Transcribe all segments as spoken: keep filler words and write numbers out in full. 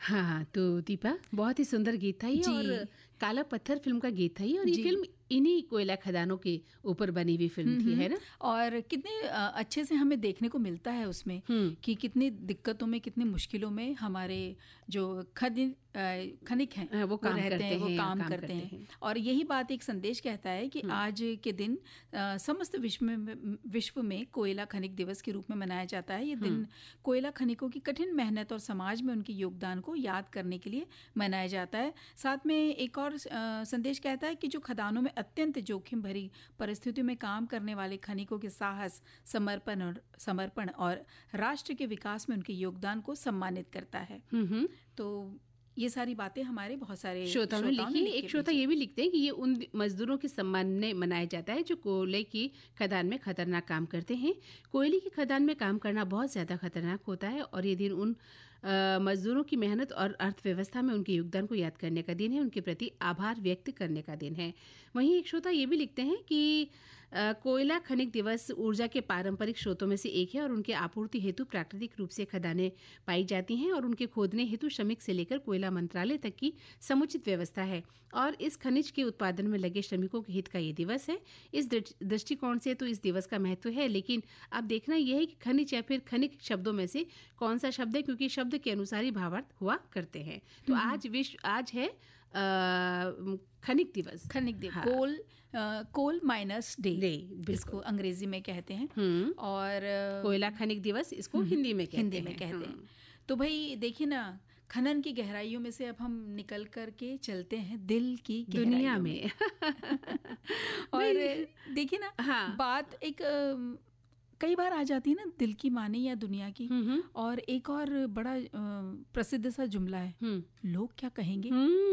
हाँ, तो दीपा बहुत ही सुंदर गीत था ये, और काला पत्थर फिल्म का गीत था ये, और ये फिल्म इन्हीं कोयला खदानों के ऊपर बनी हुई फिल्म थी, है ना। और कितने अच्छे से हमें देखने को मिलता है उसमें कि कितनी दिक्कतों में, कितनी मुश्किलों में हमारे जो खनिक खनिक हैं वो काम रहते करते हैं, वो हैं, काम काम करते, करते हैं।, हैं। और यही बात एक संदेश कहता है कि आज के दिन आ, समस्त विश्व में विश्व में कोयला खनिक दिवस के रूप में मनाया जाता है। ये दिन कोयला खनिकों की कठिन मेहनत और समाज में उनके योगदान को याद करने के लिए मनाया जाता है। साथ में एक और आ, संदेश कहता है कि जो खदानों में अत्यंत जोखिम भरी परिस्थितियों में काम करने वाले खनिकों के साहस, समर्पण और समर्पण और राष्ट्र के विकास में उनके योगदान को सम्मानित करता है। तो ये सारी बातें हमारे बहुत सारे श्रोताओं ने लिखी। एक श्रोता ये भी लिखते हैं कि ये उन मजदूरों के सम्मान में मनाया जाता है जो कोयले की खदान में खतरनाक काम करते हैं। कोयले की खदान में काम करना बहुत ज़्यादा खतरनाक होता है, और ये दिन उन मजदूरों की मेहनत और अर्थव्यवस्था में उनके योगदान को याद करने का दिन है, उनके प्रति आभार व्यक्त करने का दिन है। वहीं एक श्रोता ये भी लिखते हैं कि कोयला खनिक दिवस ऊर्जा के पारंपरिक स्रोतों में से एक है, और उनके आपूर्ति हेतु प्राकृतिक रूप से खदानें पाई जाती हैं, और उनके खोदने हेतु श्रमिक से लेकर कोयला मंत्रालय तक की समुचित व्यवस्था है, और इस खनिज के उत्पादन में लगे श्रमिकों के हित का ये दिवस है। इस दृष्टिकोण से तो इस दिवस का महत्व है, लेकिन अब देखना यह है कि खनिज या फिर खनिक शब्दों में से कौन सा शब्द है, क्योंकि शब्द के अनुसार ही भावार्थ हुआ करते हैं। तो आज विश्व आज है आ, खनिक दिवस। खनिक दिवस, हाँ। कोल कोल माइनर्स डे इसको अंग्रेजी में कहते हैं, और कोयला खनिक दिवस इसको हिंदी में कहते हिंदी हैं। में कहते हैं। तो भाई देखिए ना, खनन की गहराइयों में से अब हम निकल कर के चलते हैं दिल की दुनिया में, में। और देखिए ना, हाँ। बात एक कई बार आ जाती है ना दिल की माने या दुनिया की। और एक और बड़ा प्रसिद्ध सा जुमला है, लोग क्या कहेंगे।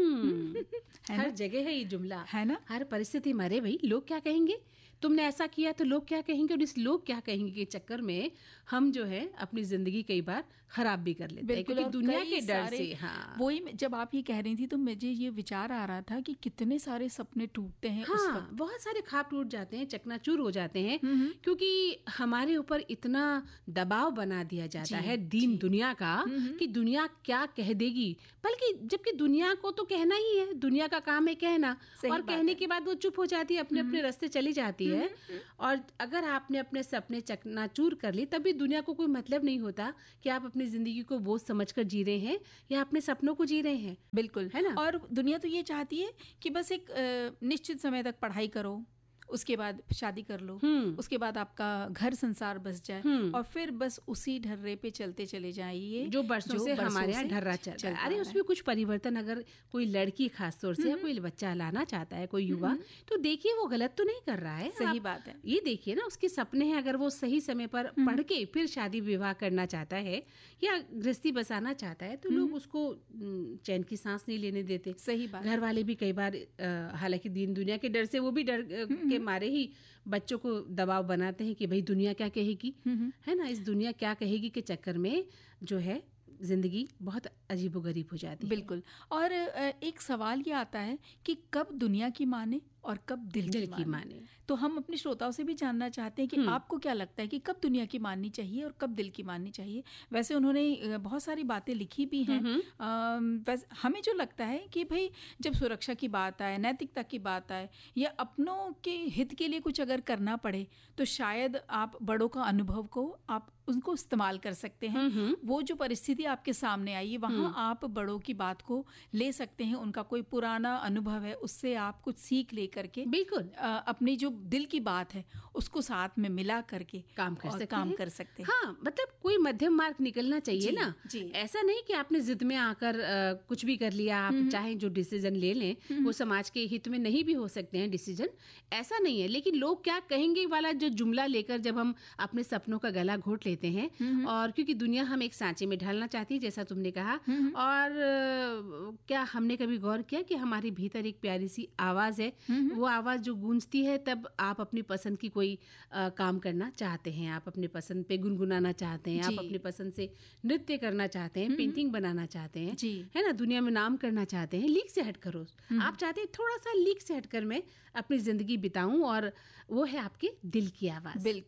हर जगह है ये जुमला, है ना, हर परिस्थिति मरे भाई लोग क्या कहेंगे, तुमने ऐसा किया तो लोग क्या कहेंगे। और इस लोग क्या कहेंगे के चक्कर में हम जो है अपनी जिंदगी कई बार खराब भी कर लेते हैं, क्योंकि दुनिया के डर से। हाँ, वही जब आप ये कह रही थी तो मुझे ये विचार आ रहा था कि कितने सारे सपने टूटते हैं। हाँ, उस वक्त बहुत सारे ख्वाब टूट जाते हैं, चकनाचूर हो जाते हैं, क्योंकि हमारे ऊपर इतना दबाव बना दिया जाता है दीन दुनिया का कि दुनिया क्या कह देगी। बल्कि जबकि दुनिया को तो कहना ही है, दुनिया का काम है कहना, और कहने के बाद वो चुप हो जाती है, अपने अपने रास्ते चली जाती है। और अगर आपने अपने सपने चकनाचूर कर ली, तभी दुनिया को कोई मतलब नहीं होता कि आप अपनी जिंदगी को बोझ समझकर जी रहे हैं या अपने सपनों को जी रहे हैं। बिल्कुल, है ना। और दुनिया तो ये चाहती है कि बस एक निश्चित समय तक पढ़ाई करो, उसके बाद शादी कर लो, उसके बाद आपका घर संसार बस जाए, और फिर बस उसी ढर्रे पे चलते चले जाइए जो बरसों जो से हमारे यहाँ ढर्रा चल रहा है। अरे उसमें कुछ परिवर्तन, अगर कोई लड़की खासतौर से या कोई बच्चा लाना चाहता है, कोई युवा, तो देखिए वो गलत तो नहीं कर रहा है। सही बात है। ये देखिए ना, उसके सपने हैं, अगर वो सही समय पर पढ़ के फिर शादी विवाह करना चाहता है या गृहस्थी बसाना चाहता है, तो लोग उसको चैन की सांस नहीं लेने देते। सही बात। घर वाले भी कई बार, हालांकि दीन दुनिया के डर से वो भी डर मारे ही बच्चों को दबाव बनाते हैं कि भाई दुनिया क्या कहेगी, है ना। इस दुनिया क्या कहेगी के चक्कर में जो है जिंदगी बहुत अजीबोगरीब हो जाती है। बिल्कुल। और एक सवाल ये आता है कि कब दुनिया की माने और कब दिल, दिल की, की माने। माने। तो हम अपने श्रोताओं से भी जानना चाहते हैं कि आपको क्या लगता है कि कब दुनिया की माननी चाहिए और कब दिल की माननी चाहिए। वैसे उन्होंने बहुत सारी बातें लिखी भी हैं। वैसे हमें जो लगता है कि भाई जब सुरक्षा की बात आए, नैतिकता की बात आए, या अपनों के हित के लिए कुछ अगर करना पड़े, तो शायद आप बड़ों का अनुभव को आप उनको इस्तेमाल कर सकते हैं। वो जो परिस्थिति आपके सामने आई है, वहां आप बड़ों की बात को ले सकते हैं। उनका कोई पुराना अनुभव है, उससे आप कुछ सीख ले करके बिल्कुल अपनी जो दिल की बात है उसको साथ में मिला करके काम कर सकते काम हैं। कर सकते हैं। हाँ, मतलब कोई मध्यम मार्ग निकलना चाहिए जी, ना जी। ऐसा नहीं कि आपने जिद में आकर आ, कुछ भी कर लिया। आप चाहे जो डिसीजन ले लें वो समाज के हित में नहीं भी हो सकते हैं डिसीजन, ऐसा नहीं है। लेकिन लोग क्या कहेंगे वाला जो जुमला लेकर जब हम अपने सपनों का गला घोट लेते हैं, और क्योंकि दुनिया हम एक सांचे में ढालना चाहती है, जैसा तुमने कहा, और क्या हमने कभी गौर किया कि हमारे भीतर एक प्यारी सी आवाज है, वो आवाज जो गूंजती है तब आप अपनी पसंद की कोई आ, काम करना चाहते हैं, आप अपने पसंद पे गुनगुनाना चाहते हैं, आप अपनी पसंद से नृत्य करना चाहते हैं, पेंटिंग बनाना चाहते हैं, है ना, दुनिया में नाम करना चाहते हैं। लीक से हट करो, आप चाहते हैं थोड़ा सा लीक से हटकर मैं अपनी जिंदगी बिताऊं, और वो है आपके दिल की आवाज। बिल्कुल।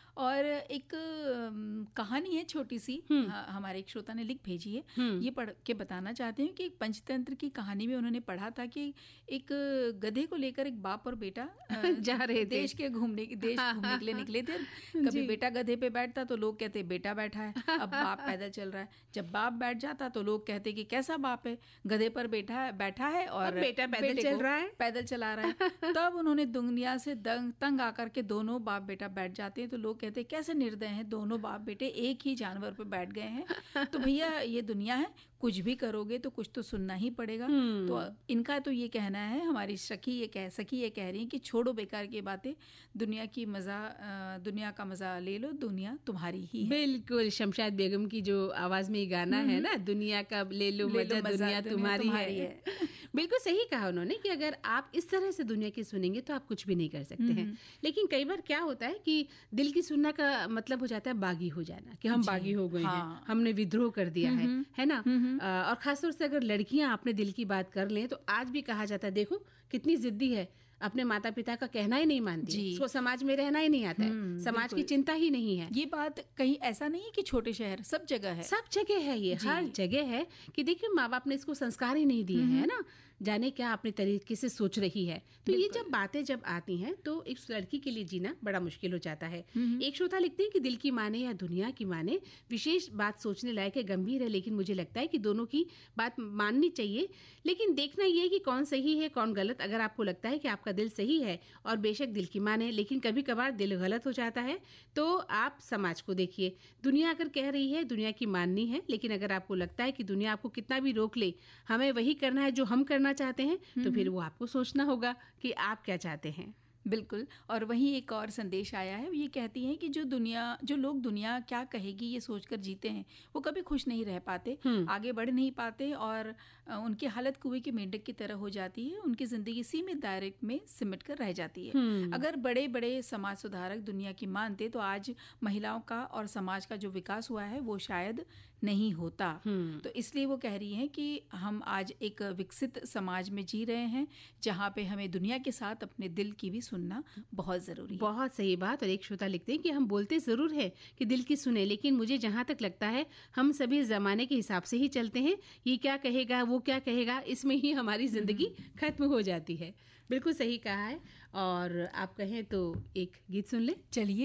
और एक अम, कहानी है छोटी सी, ह- हमारे एक श्रोता ने लिख भेजी है, ये पढ़ के बताना चाहते हैं कि एक पंचतंत्र की कहानी में उन्होंने पढ़ा था कि एक गधे को लेकर एक बाप और बेटा अ, जा रहे थे देश के घूमने देश घूमने के लिए निकले थे। कभी बेटा गधे पे बैठता तो लोग कहते बेटा बैठा है, अब बाप पैदल चल रहा है। जब बाप बैठ जाता तो लोग कहते कि कैसा बाप है, गधे पर बैठा है बैठा है और बेटा पैदल चल रहा है पैदल चला रहा है। तब उन्होंने दुनिया से दंग तंग आकर के दोनों बाप बेटा बैठ जाते हैं तो लोग कहते हैं कैसे निर्दय हैं, दोनों बाप बेटे एक ही जानवर पर बैठ गए हैं। तो भैया ये दुनिया है, कुछ भी करोगे तो कुछ तो सुनना ही पड़ेगा। तो इनका तो ये कहना है, हमारी सखी ये कह सखी ये कह रही है कि छोड़ो बेकार की बातें, दुनिया की मजा दुनिया का मजा ले लो, दुनिया तुम्हारी ही है। बिल्कुल, शमशाद बेगम की जो आवाज में गाना है ना, दुनिया का ले लो मजा, दुनिया, दुनिया तुम्हारी, तुम्हारी है, है। बिल्कुल सही कहा उन्होंने कि अगर आप इस तरह से दुनिया की सुनेंगे तो आप कुछ भी नहीं कर सकते हैं। लेकिन कई बार क्या होता है कि दिल की सुनना का मतलब हो जाता है बागी हो जाना, कि हम बागी हो गए हाँ। हैं, हमने विद्रोह कर दिया है है ना। और खासतौर से अगर लड़कियां अपने दिल की बात कर लें तो आज भी कहा जाता है देखो कितनी जिद्दी है, अपने माता पिता का कहना ही नहीं मानती, उसको समाज में रहना ही नहीं आता है, समाज की चिंता ही नहीं है। ये बात कहीं ऐसा नहीं है कि छोटे शहर, सब जगह है, सब जगह है, ये हर जगह है कि देखिए माँ बाप ने इसको संस्कार ही नहीं दिए हैं ना, जाने क्या अपने तरीके से सोच रही है। तो ये जब बातें जब आती हैं तो एक लड़की के लिए जीना बड़ा मुश्किल हो जाता है। एक श्रोता लिखते हैं कि दिल की माने या दुनिया की माने, विशेष बात सोचने लायक है, गंभीर है, लेकिन मुझे लगता है कि दोनों की बात माननी चाहिए, लेकिन देखना ये है कि कौन सही है कौन गलत। अगर आपको लगता है कि आपका दिल सही है और बेशक दिल की माने, लेकिन कभी कभार दिल गलत हो जाता है, तो आप समाज को देखिए। दुनिया अगर कह रही है दुनिया की माननी है, लेकिन अगर आपको लगता है कि दुनिया आपको कितना भी रोक ले, हमें वही करना है जो हम करना चाहते हैं, तो फिर वो आपको सोचना होगा कि आप क्या चाहते हैं। बिल्कुल। और वहीं एक और संदेश आया है, ये कहती हैं कि जो दुनिया जो लोग दुनिया क्या कहेगी ये सोचकर जीते हैं, वो कभी खुश नहीं रह पाते, आगे बढ़ नहीं पाते और उनकी हालत कुएं के मेंढक की तरह हो जाती है, उनकी जिंदगी सीमित दायरे में सिमट कर रह जाती है। अगर बड़े बड़े समाज सुधारक दुनिया की मानते तो आज महिलाओं का और समाज का जो विकास हुआ है वो शायद नहीं होता। तो इसलिए वो कह रही हैं कि हम आज एक विकसित समाज में जी रहे हैं जहाँ पे हमें दुनिया के साथ अपने दिल की भी सुनना बहुत ज़रूरी है। बहुत सही बात। और एक श्रोता लिखते हैं कि हम बोलते ज़रूर है कि दिल की सुने, लेकिन मुझे जहाँ तक लगता है हम सभी ज़माने के हिसाब से ही चलते हैं। ये क्या कहेगा वो क्या कहेगा, इसमें ही हमारी ज़िंदगी खत्म हो जाती है। बिल्कुल सही कहा है। और आप कहें तो एक गीत सुन ले। चलिए।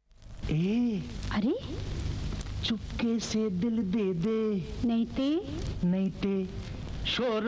ए अरे चुपके से दिल दे दे, नहीं ते नहीं ते शोर